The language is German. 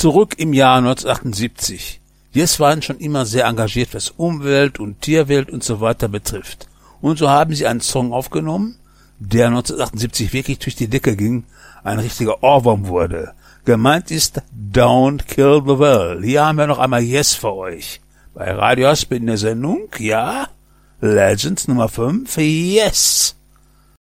Zurück im Jahr 1978. Yes waren schon immer sehr engagiert, was Umwelt und Tierwelt und so weiter betrifft. Und so haben sie einen Song aufgenommen, der 1978 wirklich durch die Decke ging, ein richtiger Ohrwurm wurde. Gemeint ist Don't Kill the World. Hier haben wir noch einmal Yes für euch. Bei Radio Aspen in der Sendung, ja, Legends Nummer 5, Yes.